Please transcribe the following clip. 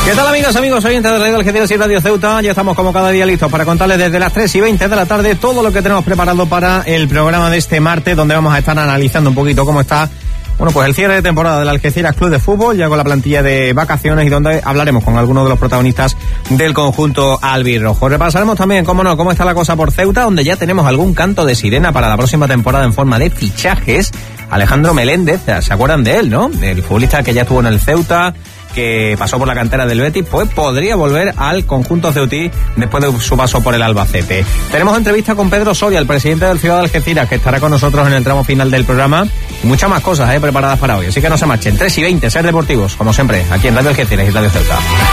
¿Qué tal, amigos, oyentes de Radio Algeciras y Radio Ceuta? Ya estamos como cada día listos para contarles desde las 3:20 de la tarde todo lo que tenemos preparado para el programa de este martes, donde vamos a estar analizando un poquito cómo está, bueno, pues el cierre de temporada del Algeciras Club de Fútbol, ya con la plantilla de vacaciones, y donde hablaremos con algunos de los protagonistas del conjunto albirrojo. Repasaremos también, cómo no, cómo está la cosa por Ceuta, donde ya tenemos algún canto de sirena para la próxima temporada en forma de fichajes. Alejandro Meléndez, ¿se acuerdan de él, no? El futbolista que ya estuvo en el Ceuta, que pasó por la cantera del Betis, pues podría volver al conjunto ceutí después de su paso por el Albacete. Tenemos entrevista con Pedro Soria, el presidente del Ciudad de Algeciras, que estará con nosotros en el tramo final del programa, y muchas más cosas preparadas para hoy, así que no se marchen. 3:20, Ser Deportivos, como siempre, aquí en Radio Algeciras y Radio Ceuta.